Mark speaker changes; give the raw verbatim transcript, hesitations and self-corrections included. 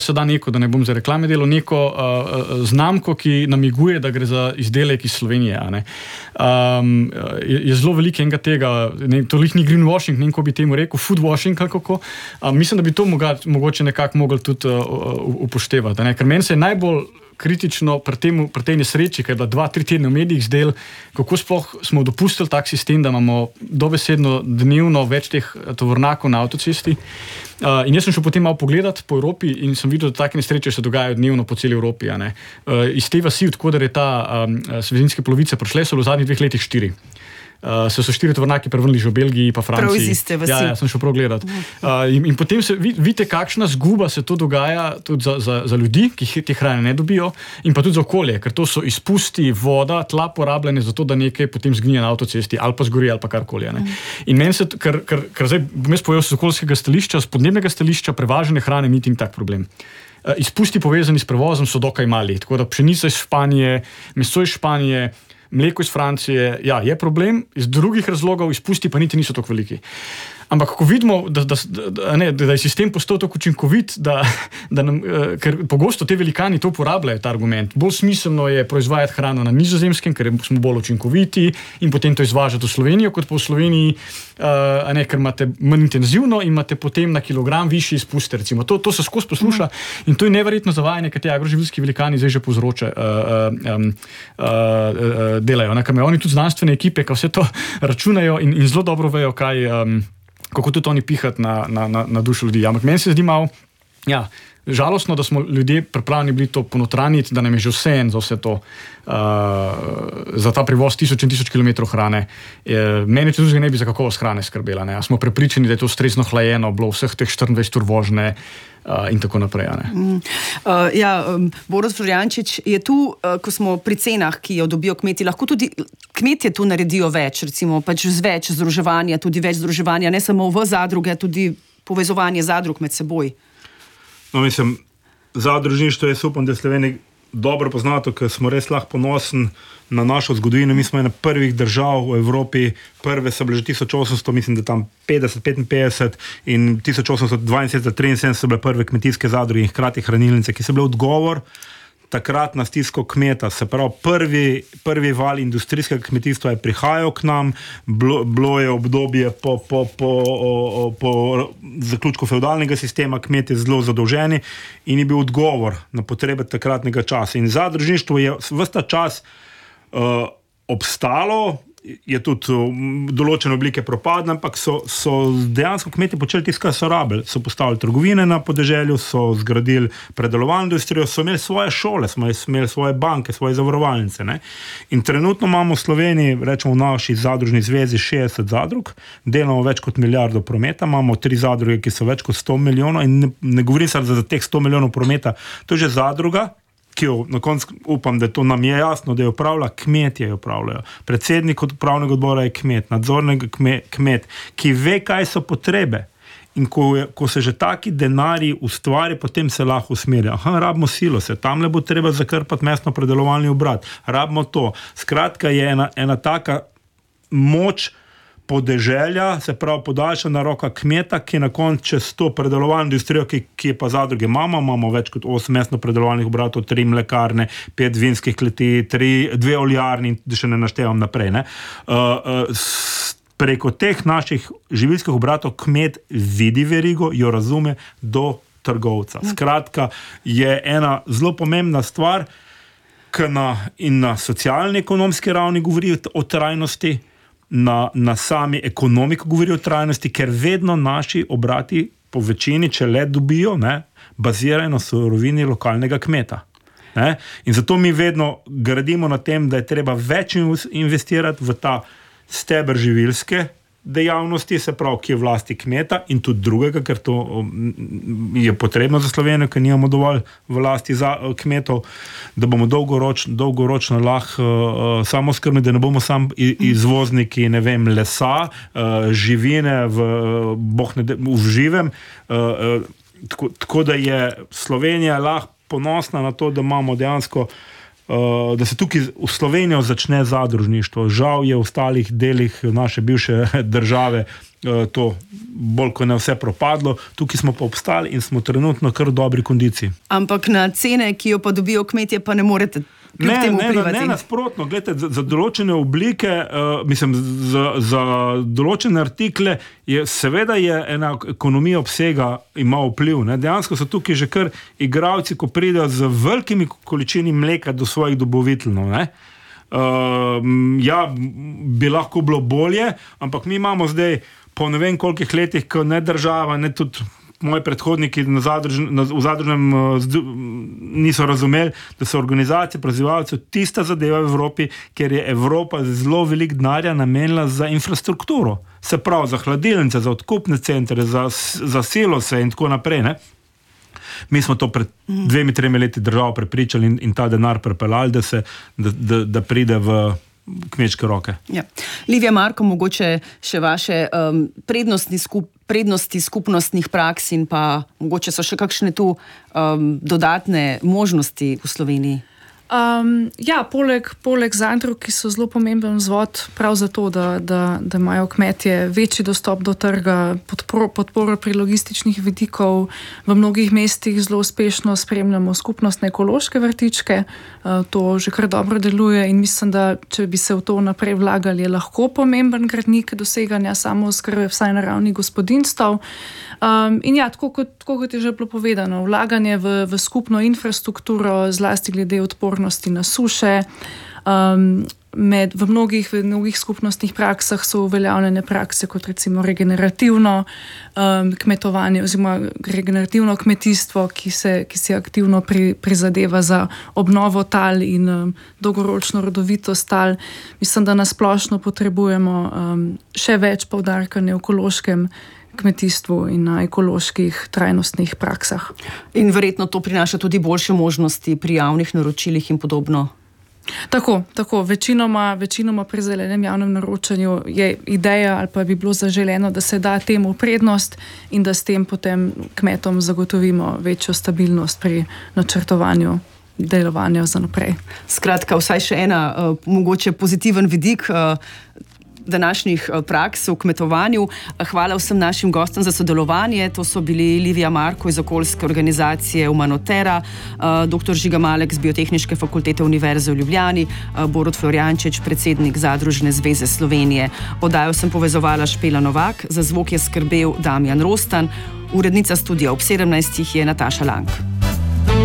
Speaker 1: se da neko, da ne bom za reklame delal, neko uh, znamko, ki namiguje, da gre za izdelek iz Slovenije. A ne. Um, je, je zelo veliko enega tega, ne, to lih ni greenwashing, ne vem, ko bi temu rekel, foodwashing, kako. Uh, mislim, da bi to moga, mogoče nekako mogli tudi uh, upoštevati. Ne. Ker meni se je najbolj kritično pri, temu, pri tej nesreči, ker je bila dva, tri tedne v medijih zdel, kako sploh smo dopustili tak sistem, da imamo dobesedno dnevno več teh tovornjakov na avtocesti. Uh, in jaz sem šel potem malo pogledat po Evropi in sem videl, da take nesreče se dogajajo dnevno po celi Evropi. A ne. Uh, iz te vasi, odkudar je ta um, svezinske polovice prišle, so v zadnjih dveh letih štiri. Uh, se so štiri tovornjaki prevrnili že v Belgiji pa Franciji.
Speaker 2: Prav iz iste vasi.
Speaker 1: Ja, ja, sem šel prav gledat. Uh, in, in potem se, vidite, kakšna zguba se to dogaja tudi za, za, za ljudi, ki te hrane ne dobijo, in pa tudi za okolje, ker to so izpusti, voda, tla porabljene za to, da nekaj potem zgnije na avtocesti ali pa zgori ali pa karkoli. Ne. In meni se, ker, ker, ker zdaj bom jaz povedal z okoljskega stališča, z podnebnega stališča, prevažene hrane niti ni tak problem. Uh, izpusti povezani s prevozom so dokaj mali, tako da pšenica iz Španije, meso iz Španije, mleko iz Francije, ja, je problem, iz drugih razlogov izpusti pa niti niso tako veliki. Ampak ko vidimo, da, da, da, ne, da je sistem postal tako učinkovit, da, da nam, ker pogosto te velikani to uporabljajo, ta argument. Bolj smiselno je proizvajati hrano na Nizozemskem, ker smo bolj učinkoviti in potem to izvažati v Slovenijo, kot pa v Sloveniji, a ne, ker imate manj intenzivno in imate potem na kilogram višji izpuste, recimo. To, to se skozi posluša in to je neverjetno zavajanje, ker te agroživilski velikani zdaj že povzroča, uh, um, uh, uh, delajo. Ne, ker imajo oni tudi znanstvene ekipe, ki vse to računajo in, in zelo dobro vejo, kaj um, kako tudi oni pihati na, na, na, na dušo ljudi. Ampak meni se zdi malo, ja, žalostno, da smo ljudje pripravljeni bili to ponotraniti, da nam je že vse en za vse to, uh, za ta privoz tisoč in tisoč kilometrov hrane. Je, meni tudi ne bi za kakovost hrane skrbela. Ne. Smo prepričani, da je to ustrezno hlajeno, bilo vseh teh štiriindvajset ur vožnje, Uh, in tako naprej.
Speaker 2: Mm. Uh, ja, um, Boris Florjančič, je tu, uh, ko smo pri cenah, ki jo dobijo kmeti, lahko tudi kmetje tu naredijo več, recimo pač z več združevanja, tudi več združevanja, ne samo v zadruge, tudi povezovanje zadrug med seboj.
Speaker 3: No, mislim, zadružništvo je upam, da Sloveniji dobro poznato, ker smo res lahko ponosni na našo zgodovino. Mi smo ena prvih držav v Evropi, prve so bile že tisoč osemsto, mislim, da tam petdeset, petinpetdeset in tisoč osemsto dvainsedemdeset, triinsedemdeset so bile prve kmetijske zadruge in hkrati hranilnice, ki so bile odgovor takrat na stisko kmeta. Se pravi, prvi, prvi val industrijskega kmetijstva je prihajal k nam, bilo, bilo je obdobje po, po, po, po, po zaključku feudalnega sistema, kmetje zelo zadolženi in je bil odgovor na potrebe takratnega časa. In zadružništvo je ves ta čas uh, obstalo, je tudi določene oblike propadne, ampak so, so dejansko kmetje počeli tisto, kar so rabili. So postavili trgovine na podeželju, so zgradili predelovalno industrijo, so imeli svoje šole, smo imeli svoje banke, svoje zavarovalnice. Ne? In trenutno imamo v Sloveniji, rečemo v naši zadružni zvezi, šestdeset zadrug, delamo več kot milijardo prometa, imamo tri zadruge, ki so več kot sto milijonov in ne, ne govorim se za teh sto milijonov prometa, to je že zadruga, ki jo na koncu upam, da to nam je jasno, da jo upravlja, kmetje jo upravljajo. Predsednik upravnega odbora je kmet, nadzornega kmet, kmet, ki ve, kaj so potrebe. In ko, je, ko se že taki denarji ustvari, potem se lahko usmerja. Aha, rabimo silose, tam le bo treba zakrpati mesno predelovalni obrat, rabimo to. Skratka je ena, ena taka moč podeželja, se pravi podaljšana roka kmeta, ki na koncu čez to predelovalno industrijo, ki, ki je pa zadruge imamo, imamo več kot osem mesno predelovalnih obratov, tri mlekarne, pet vinskih kleti, tri, dve oljarni, da še ne naštevam naprej. Ne? Uh, uh, preko teh naših živilskih obratov kmet vidi verigo, jo razume do trgovca. Skratka, je ena zelo pomembna stvar, ki na, in na socialno-ekonomski ravni govori o trajnosti, Na, na sami ekonomiko govori o trajnosti, ker vedno naši obrati po večini, če le dobijo, ne, bazirajo na surovini lokalnega kmeta. Ne. In zato mi vedno gradimo na tem, da je treba več investirati v ta steber živilske dejavnosti, se pravi, ki je v lasti kmeta in tudi drugega, ker to je potrebno za Slovenijo, ker nimamo dovolj v lasti za kmetov, da bomo dolgoročno, dolgoročno lahko uh, samoskrbni, da ne bomo sam izvozniki, ne vem, lesa, uh, živine v, boh ne, v živem. Uh, uh, tako, tako da je Slovenija lahko ponosna na to, da imamo dejansko uh, da se tukaj v Slovenijo začne zadružništvo. Žal je v ostalih delih naše bivše države uh, to bolj kot ne vse propadlo, tukaj smo pa obstali in smo trenutno kar v dobri kondiciji.
Speaker 2: Ampak na cene, ki jo pa dobijo kmetje, pa ne morete
Speaker 3: Ne, ne, ne nasprotno. Glede, za, za določene oblike, uh, mislim, za, za določene artikle je seveda je ena ekonomija obsega ima vpliv. Ne. Dejansko so tukaj že kar igralci, ko pridejo z velikimi količini mleka do svojih dobaviteljev. Ne. Uh, ja, bi lahko bilo bolje, ampak mi imamo zdaj po ne vem kolikih letih, ko ne država, ne tudi moji predhodniki na zadružen, na, v zadružnem uh, niso razumeli, da so organizacije proizvajalcev tista zadeva v Evropi, ker je Evropa zelo velik denarja namenila za infrastrukturo. Se pravi, za hladilnice, za odkupne centre, za, za silose in tako naprej. Ne? Mi smo to pred dvemi, tremi leti državo prepričali in, in ta denar prepeljali, da, se, da, da, da pride v kmečke roke.
Speaker 2: Ja. Livija Marko, mogoče še vaše um, prednostni skup, prednosti skupnostnih praks in pa mogoče so še kakšne tu um, dodatne možnosti v Sloveniji?
Speaker 4: Um, ja, poleg, poleg zadrug, ki so zelo pomemben vzvod prav zato, da, da, da imajo kmetje večji dostop do trga, podporo, podporo pri logističnih vidikov. V mnogih mestih zelo uspešno spremljamo skupnostne ekološke vrtičke. Uh, to že kar dobro deluje in mislim, da če bi se v to naprej vlagali, je lahko pomemben gradnik doseganja samooskrbe vsaj na ravni gospodinjstev. Um, in ja, tako kot, tako kot je že bilo povedano, vlaganje v, v skupno infrastrukturo, zlasti glede odpornosti na suše. Um, med, v, mnogih, v mnogih skupnostnih praksah so uveljavljene prakse kot recimo regenerativno um, kmetovanje oziroma regenerativno kmetijstvo, ki se, ki se aktivno pri, prizadeva za obnovo tal in um, dolgoročno rodovitost tal. Mislim, da nasplošno potrebujemo um, še več poudarka na ekološkem kmetijstvu in na ekoloških trajnostnih praksah.
Speaker 2: In verjetno to prinaša tudi boljše možnosti pri javnih naročilih in podobno.
Speaker 4: Tako, tako. Večinoma, večinoma pri zelenem javnem naročanju je ideja ali pa bi bilo zaželeno, da se da temu prednost in da s tem potem kmetom zagotovimo večjo stabilnost pri načrtovanju delovanja za naprej.
Speaker 2: Skratka, vsaj še ena uh, mogoče pozitiven vidik uh, današnjih praks v kmetovanju. Hvala vsem našim gostom za sodelovanje. To so bili Livija Marko iz okoljske organizacije Umanotera, dr. Žiga Malek z Biotehniške fakultete Univerze v Ljubljani, Borut Florjančič, predsednik Zadružne zveze Slovenije. Oddajo sem povezovala Špela Novak, za zvok je skrbel Damjan Rostan, urednica studia ob sedemnajstih je Nataša Lang.